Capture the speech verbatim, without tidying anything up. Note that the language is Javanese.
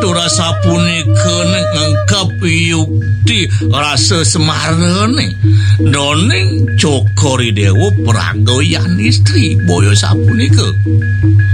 Aduh rasa punika nek ngangkap yukti rasa semarane doning Joko Ridewo pragoyan istri boyo sapunika.